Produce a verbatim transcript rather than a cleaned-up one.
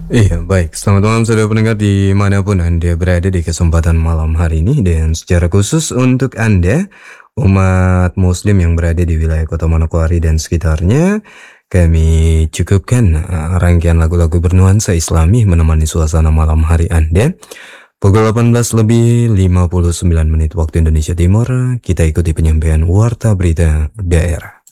Iya, baik. Selamat malam saudara pendengar dimanapun Anda berada di kesempatan malam hari ini dan secara khusus untuk Anda, umat muslim yang berada di wilayah Kota Manokwari dan sekitarnya, kami cukupkan uh, rangkaian lagu-lagu bernuansa Islami menemani suasana malam hari Anda. Pukul delapan belas lebih lima puluh sembilan menit waktu Indonesia Timur, kita ikuti penyampaian Warta Berita Daerah.